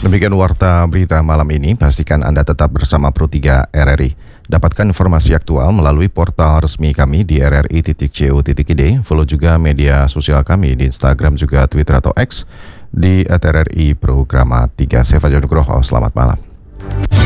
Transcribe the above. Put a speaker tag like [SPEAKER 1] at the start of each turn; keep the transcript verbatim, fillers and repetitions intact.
[SPEAKER 1] Demikian warta berita malam ini, pastikan Anda tetap bersama Pro tiga R R I. Dapatkan informasi aktual melalui portal resmi kami di r r i titik co titik i d. Follow juga media sosial kami di Instagram juga Twitter atau X di at r r i programa tiga. Saya Fajar Nugroho, selamat malam.